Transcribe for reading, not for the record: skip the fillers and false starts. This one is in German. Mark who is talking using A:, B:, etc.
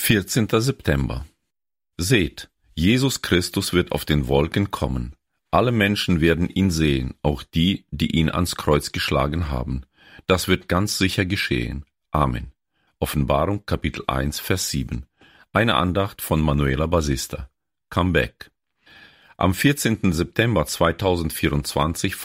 A: 14. September. Seht, Jesus Christus wird auf den Wolken kommen. Alle Menschen werden ihn sehen, auch die, die ihn ans Kreuz geschlagen haben. Das wird ganz sicher geschehen. Amen. Offenbarung, Kapitel 1, Vers 7. Eine Andacht von Manuela Basista. Come back. Am 14. September 2024